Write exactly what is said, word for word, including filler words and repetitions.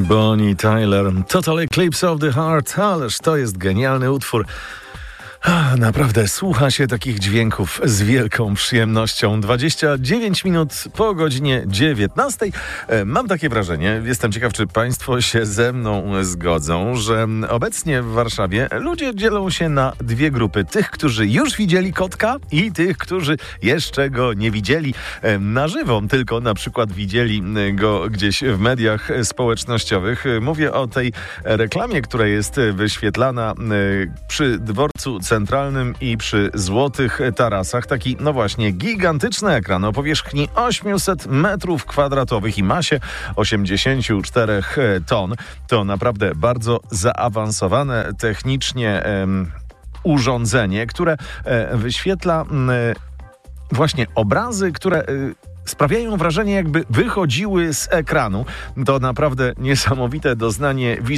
Bonnie Tyler, Total Eclipse of the Heart, ależ to jest genialny utwór. A, naprawdę słucha się takich dźwięków z wielką przyjemnością. dwadzieścia dziewięć minut po godzinie dziewiętnastej. Mam takie wrażenie, jestem ciekaw, czy Państwo się ze mną zgodzą, że obecnie w Warszawie ludzie dzielą się na dwie grupy. Tych, którzy już widzieli kotka i tych, którzy jeszcze go nie widzieli na żywo, tylko na przykład widzieli go gdzieś w mediach społecznościowych. Mówię o tej reklamie, która jest wyświetlana przy dworcu centralnym i przy Złotych Tarasach. Taki, no właśnie, gigantyczny ekran o powierzchni osiemset metrów kwadratowych i masie osiemdziesiąt cztery ton. To naprawdę bardzo zaawansowane technicznie em, urządzenie, które e, wyświetla m, właśnie obrazy, które e, sprawiają wrażenie, jakby wychodziły z ekranu. To naprawdę niesamowite doznanie wizualne.